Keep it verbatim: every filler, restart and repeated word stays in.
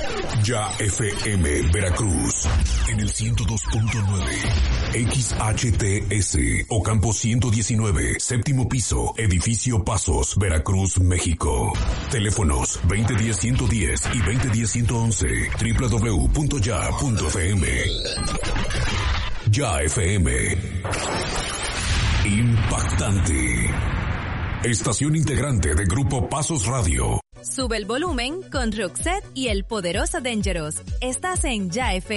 Ya F M Veracruz en el ciento dos punto nueve, X H T S Ocampo ciento diecinueve, séptimo piso, edificio Pasos, Veracruz, México. Teléfonos veinte diez ciento diez y veinte diez ciento once, doble u doble u doble u punto ya punto f m. Ya F M. Impactante. Estación integrante de Grupo Pasos Radio. Sube el volumen con Roxette y el poderoso Dangerous. Estás en Ya F M.